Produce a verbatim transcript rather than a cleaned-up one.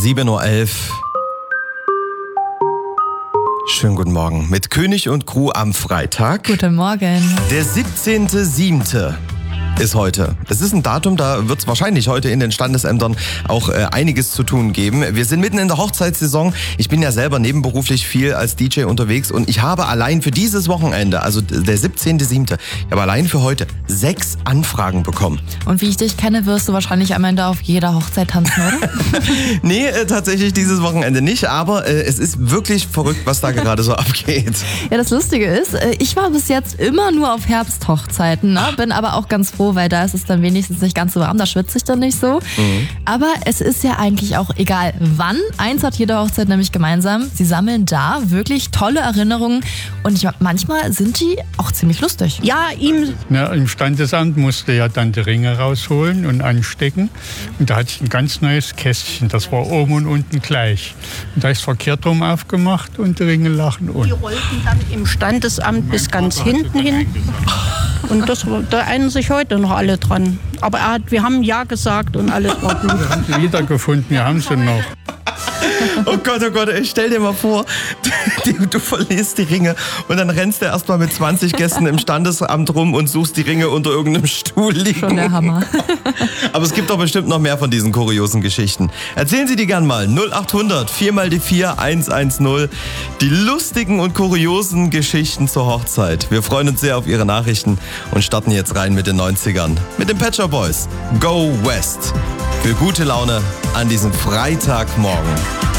sieben Uhr elf. Schönen guten Morgen mit König und Crew am Freitag. Guten Morgen. Der siebzehnter siebte ist heute. Das ist ein Datum, da wird es wahrscheinlich heute in den Standesämtern auch äh, einiges zu tun geben. Wir sind mitten in der Hochzeitssaison. Ich bin ja selber nebenberuflich viel als D J unterwegs und ich habe allein für dieses Wochenende, also der siebzehnter siebte, ich habe allein für heute sechs Anfragen bekommen. Und wie ich dich kenne, wirst du wahrscheinlich am Ende auf jeder Hochzeit tanzen, oder? Nee, äh, tatsächlich dieses Wochenende nicht, aber äh, es ist wirklich verrückt, was da gerade so abgeht. Ja, das Lustige ist, äh, ich war bis jetzt immer nur auf Herbsthochzeiten, ne? Bin aber auch ganz froh, weil da ist es dann wenigstens nicht ganz so warm, da schwitze ich dann nicht so. Mhm. Aber es ist ja eigentlich auch egal wann. Eins hat jede Hochzeit nämlich gemeinsam. Sie sammeln da wirklich tolle Erinnerungen und ich, manchmal sind die auch ziemlich lustig. Ja, ihm. Na, im Standesamt musste ja dann die Ringe rausholen und anstecken. Und da hatte ich ein ganz neues Kästchen, das war oben und unten gleich. Und da ist verkehrt rum aufgemacht und die Ringe lachen unten. Die rollten dann im Standesamt bis ganz hinten hin. Und das, da erinnern sich heute noch alle dran. Aber er hat, wir haben Ja gesagt und alles war gut. Wir haben sie wiedergefunden, wir haben sie noch. Oh Gott, oh Gott, ich stell dir mal vor, du, du verlierst die Ringe und dann rennst du erstmal mit zwanzig Gästen im Standesamt rum und suchst die Ringe unter irgendeinem Stuhl liegen. Schon der Hammer. Aber es gibt doch bestimmt noch mehr von diesen kuriosen Geschichten. Erzählen Sie die gern mal. null achthundert vier mal die vier eins eins null. Die lustigen und kuriosen Geschichten zur Hochzeit. Wir freuen uns sehr auf Ihre Nachrichten und starten jetzt rein mit den neunzigern. Mit den Pet Shop Boys. Go West. Für gute Laune an diesem Freitagmorgen.